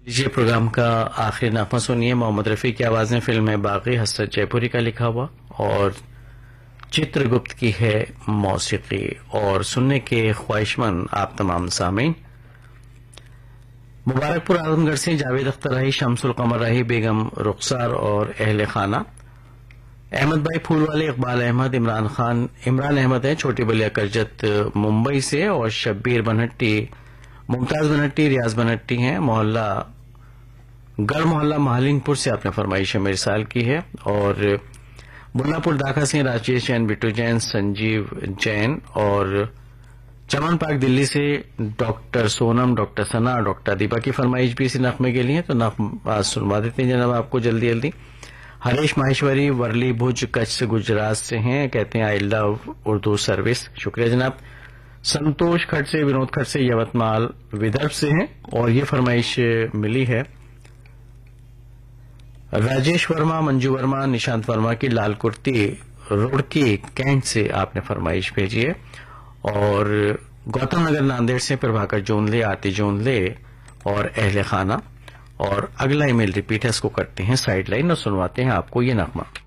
یہ پروگرام کا آخری نغمہ سنیے، محمد رفیع کی آواز میں، فلم ہے باغی، حسرت جے پوری کا لکھا ہوا، اور چتر گپت کی ہے موسیقی، اور سننے کے خواہش مند آپ تمام سامعین۔ مبارک پور اعظم گڑھ سے جاوید اختر راہی، شمس القمر راہی، بیگم رخسار اور اہل خانہ، احمد بھائی پھول والے، اقبال احمد، عمران احمد ہیں چھوٹی بلیا کرجت ممبئی سے، اور شبیر بنہٹی، ممتاز بنہٹی، ریاض بنہٹی ہیں گڑھ محلہ مہالین پور سے آپ نے فرمائش میرے سال کی ہے، اور ملا پور داکھا سے راجیش جین، بٹو جین، سنجیو جین، اور چمن پاک دلی سے ڈاکٹر سونم، ڈاکٹر ثنا، ڈاکٹر دیپا کی فرمائش بھی اسی نغمے کے لیے، تو نغمہ سنوا دیتے ہیں جناب آپ کو جلدی جلدی۔ ہریش ماہیشوری ورلی بھوج کچھ سے گجرات سے ہیں، کہتے ہیں آئی لو اردو سروس، شکریہ جناب۔ سنتوش کھٹ سے، ونود کھٹ سے، یوتمال ودرب سے ہیں، اور یہ فرمائش ملی ہے راجیش ورما، منجو ورما، نشانت ورما کی لال کرتی روڑکی کینٹ سے آپ نے فرمائش بھیجی ہے، اور گوتم نگر ناندیڑ سے پربھاکر جونلے، آرتی جونلے اور اہل خانہ، اور اگلا ای میل ریپیٹ ہے، اس کو کرتے ہیں سائڈ لائن اور سنواتے ہیں آپ کو یہ نغمہ۔